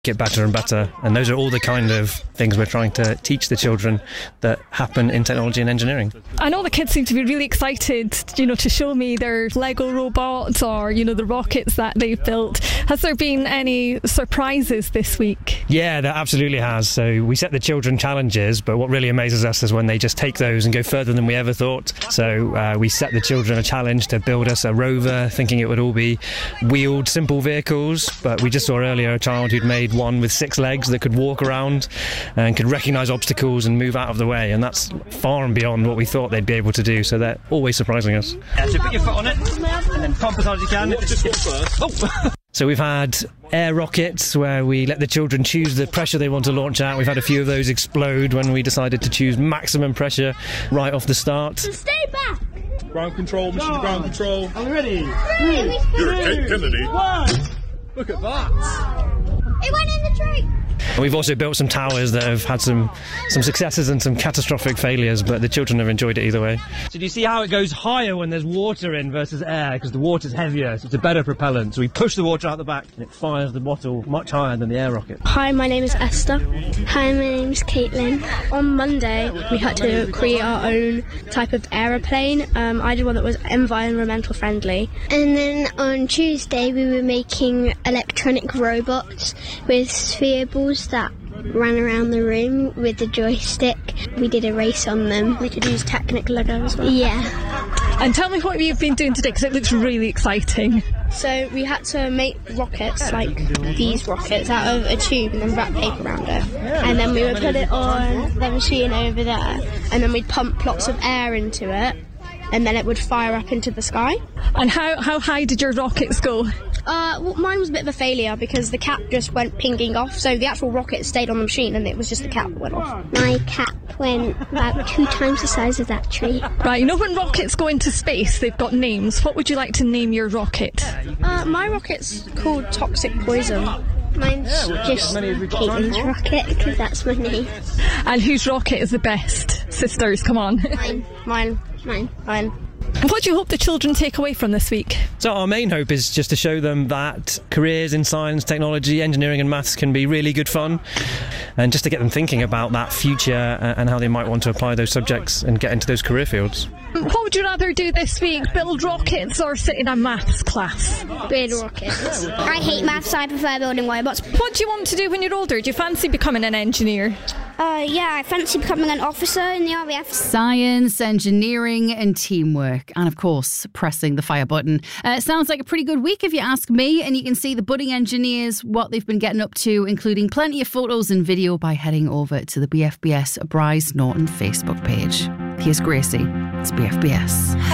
get better and better. And those are all the kind of things we're trying to teach the children that happen in technology and engineering. I know the kids seem to be really excited, to show me their Lego robots or, the rockets that they've built. Has there been any surprises this week? Yeah, there absolutely has. So we set the children challenges, but what really amazes us is when they just take those and go further than we ever thought. So we set the children a challenge to build us a rover, thinking it would all be wheeled, simple vehicles. But we just saw earlier a child who'd made one with 6 legs that could walk around and could recognise obstacles and move out of the way, and that's far and beyond what we thought they'd be able to do, so they're always surprising us. Yeah, so put your foot on it and then pump as hard as you can. Oh. So we've had air rockets where we let the children choose the pressure they want to launch at. We've had a few of those explode when we decided to choose maximum pressure right off the start. So stay back! Ground control, mission to ground control. Are we ready? 3, You're Kate Kennedy. 1. Look at that. It went in the tree! And we've also built some towers that have had some successes and some catastrophic failures, but the children have enjoyed it either way. So do you see how it goes higher when there's water in versus air? Because the water's heavier, so it's a better propellant. So we push the water out the back and it fires the bottle much higher than the air rocket. Hi, my name is Esther. Hi, my name is Caitlin. On Monday, we had to create our own type of aeroplane. I did one that was environmental friendly. And then on Tuesday, we were making electronic robots with sphere balls that ran around the room with the joystick. We did a race on them. We could use Technic-Lego as well. Yeah. And tell me what you've been doing today, because it looks really exciting. So we had to make rockets, like these rockets, out of a tube and then wrap paper around it. And then we would put it on the machine over there, and then we'd pump lots of air into it, and then it would fire up into the sky. And how high did your rockets go? Well, mine was a bit of a failure because the cap just went pinging off, so the actual rocket stayed on the machine and it was just the cap that went off. My cap went about 2 times the size of that tree. Right, when rockets go into space, they've got names. What would you like to name your rocket? My rocket's called Toxic Poison. Mine's just Caitlin's rocket, because that's my name. And whose rocket is the best? Sisters, come on. Mine. What do you hope the children take away from this week? So our main hope is just to show them that careers in science, technology, engineering and maths can be really good fun, and just to get them thinking about that future and how they might want to apply those subjects and get into those career fields. What would you rather do this week, build rockets or sit in a maths class? Build rockets. I hate maths, I prefer building robots. What do you want to do when you're older? Do you fancy becoming an engineer? Yeah, I fancy becoming an officer in the RAF. Science, engineering and teamwork. And of course, pressing the fire button. Sounds like a pretty good week if you ask me. And you can see the budding engineers, what they've been getting up to, including plenty of photos and video by heading over to the BFBS Bryce Norton Facebook page. Here's Gracie. It's BFBS.